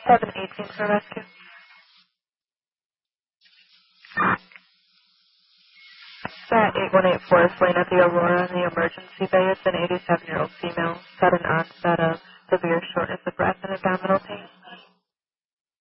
718 for rescue. At 8184 is Lane at the Aurora in the emergency bay. It's an 87-year-old female, sudden onset of severe shortness of breath and abdominal pain.